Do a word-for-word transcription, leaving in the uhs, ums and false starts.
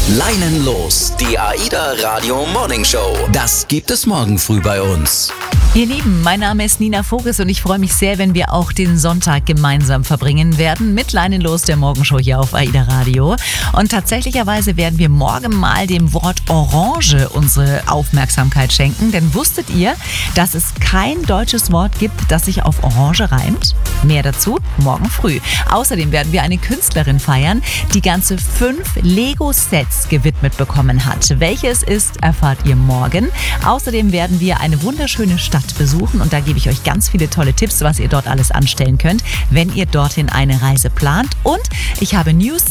Leinenlos, die AIDA Radio Morning Show. Das gibt es morgen früh bei uns. Ihr Lieben, mein Name ist Nina Voges und ich freue mich sehr, wenn wir auch den Sonntag gemeinsam verbringen werden mit Leinenlos, der Morgenshow hier auf AIDA Radio. Und tatsächlicherweise werden wir morgen mal dem Wort Orange unsere Aufmerksamkeit schenken. Denn wusstet ihr, dass es kein deutsches Wort gibt, das sich auf Orange reimt? Mehr dazu morgen früh. Außerdem werden wir eine Künstlerin feiern, die ganze fünf Lego-Sets gewidmet bekommen hat. Welche es ist, erfahrt ihr morgen. Außerdem werden wir eine wunderschöne Stadt besuchen und da gebe ich euch ganz viele tolle Tipps, was ihr dort alles anstellen könnt, wenn ihr dorthin eine Reise plant. Und ich habe News